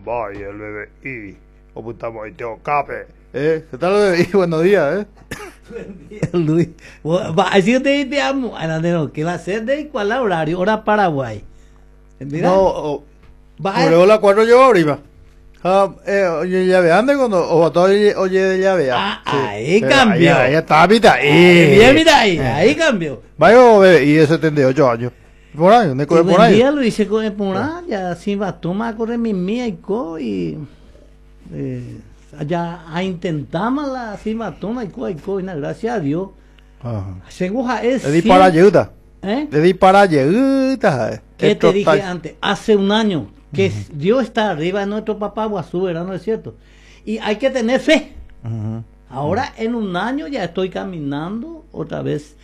Vaya el bebé y oputamos y teo cape. ¿Qué tal bebé? Buenos días, Luis, así te amo, Alandero, que va a ser de cuál horario, hora Paraguay. Mira, No, va luego la 4 yo arriba. Oye, llave, ande cuando o todo oye de llave. Ahí cambió. Ahí está, mira. Bien, mira ahí cambió. Vaya bebé y de 78 años. Por ahí, ¿dónde coge por ahí? Día lo hice con el Purá, ya sin batuma a correr mi mía y co y allá a intentamos la sin batuma y co y nada, gracias a Dios. Según es de para ayuda. ¿Eh? De para ayuda. ¿Qué te dije antes? Hace un año que Dios está arriba de nuestro papá Guazú, ¿verdad? ¿No es cierto? Y hay que tener fe. Ahora en un año ya estoy caminando otra vez,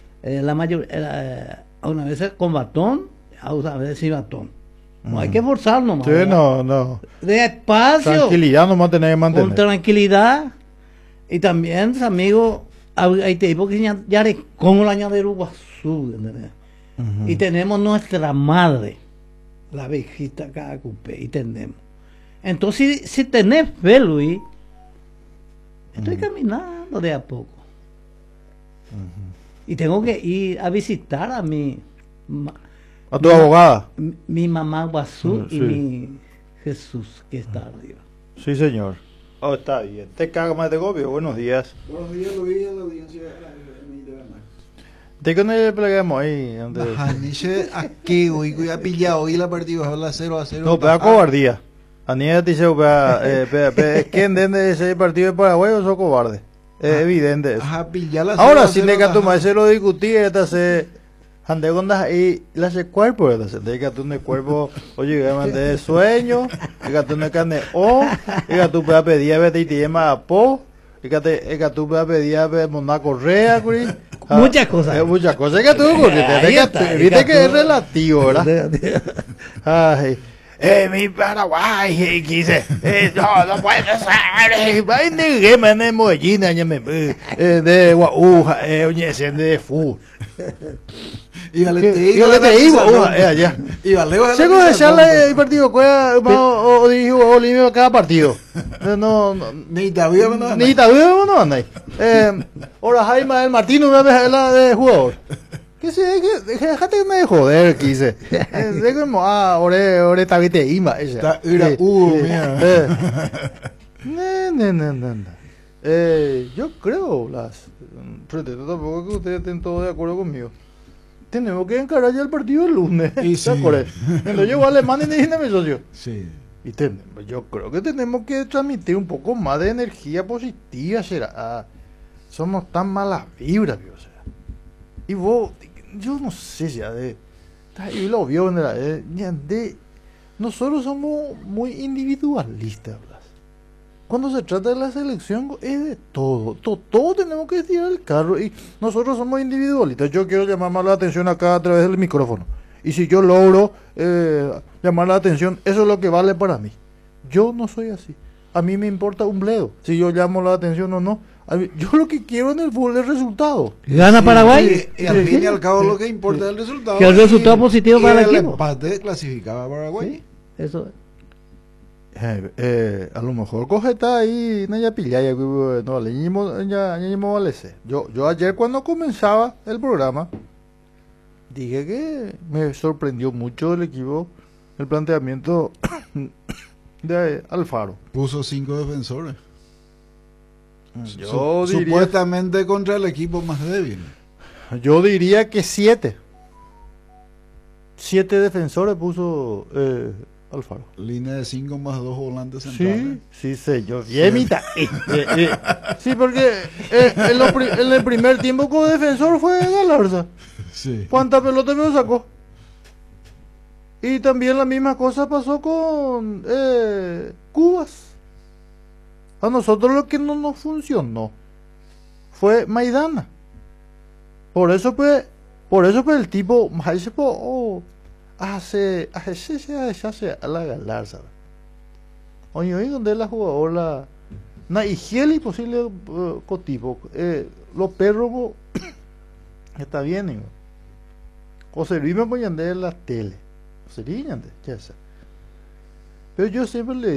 una vez con batón, otra vez sin batón. No hay que forzarnos más. Sí, no. Despacio. Tranquilidad nomás tenés que mantener. Con tranquilidad. Y también, amigos, hay tiempo que ya con la añadero Guazú. Y tenemos nuestra madre, la viejita Cacupé, y tenemos. Entonces, si tenés fe, Luis, estoy caminando de a poco. Y tengo que ir a visitar a a tu abogada. Mi mamá Guazú y mi Jesús que está arriba. Sí, señor. Está bien. Te cagas más de gobio. Buenos días. Buenos días, Luis, a la audiencia. ¿De qué no le plegamos ahí? Dice aquí, hoy voy a pillar hoy la partida, habla 0-0. No, pero cobardía. Aniel dice, ¿quién de ese partido de Paraguay o sos cobarde? Es evidente eso. Ahora, sin de que tu maestro lo discutí, esta se ande con ahí, la se cuerpo, esta de que tú no cuerpo, oye, que me de sueño, que tú no carne o, que tú puedas pedir a vete y te llama a po, que tú puedas pedir a ver una correa, muchas cosas. Muchas cosas que tú, viste que es relativo, ¿verdad? Ay. Mi Paraguay, quise, no puede ser, vai ninguém, mas nem moedina, de guauja, oye, de fu. Y vale, allá. Y vale, se coge el partido, o dijo Olivia cada partido. No, ni David no anda ahí. Ahora Jaime el Martino, una vez la de jugador. Que se déjate que me joder, quise. Ore tabite ima esa. Mira, yo creo tampoco que ustedes estén todos de acuerdo conmigo. Tenemos que encarar ya el partido el lunes. Y sí. Cuando llegó Alemania y dije, mi socio. Sí. Y yo creo que tenemos que transmitir un poco más de energía positiva, será. Somos tan malas vibras, o sea. Y vos, yo no sé si y lo vio nosotros somos muy individualistas, ¿verdad? Cuando se trata de la selección es de todo tenemos que tirar el carro y nosotros somos individualistas. Yo quiero llamar más la atención acá a través del micrófono y si yo logro llamar la atención, eso es lo que vale para mí. Yo no soy así, a mí me importa un bledo si yo llamo la atención o no. Yo lo que quiero en el fútbol es el resultado. ¿Gana Paraguay? Y al fin y al cabo lo que importa es el resultado. Que el resultado positivo para el equipo. El empate clasificaba a Paraguay. Sí, eso a lo mejor cogeta ahí no ya pillaya no le ya vale ser. Yo ayer cuando comenzaba el programa dije que me sorprendió mucho el equipo, el planteamiento de Alfaro. Puso 5 defensores. Yo diría, supuestamente contra el equipo más débil. Yo diría que 7 defensores puso Alfaro. Línea de 5 más 2 volantes centrales. Sí, señor. Bien, mitad. Sí, porque en el primer tiempo como defensor fue Galarza. Sí. ¿Cuántas pelotas me sacó? Y también la misma cosa pasó con Cubas. A nosotros lo que no nos funcionó fue Maidana. Por eso pues el tipo hace a la Galarza. Oye, donde la jugadora na higiene posible cotipo los perros está bien, o servimos por de la tele, o serían de ya. Pero yo siempre le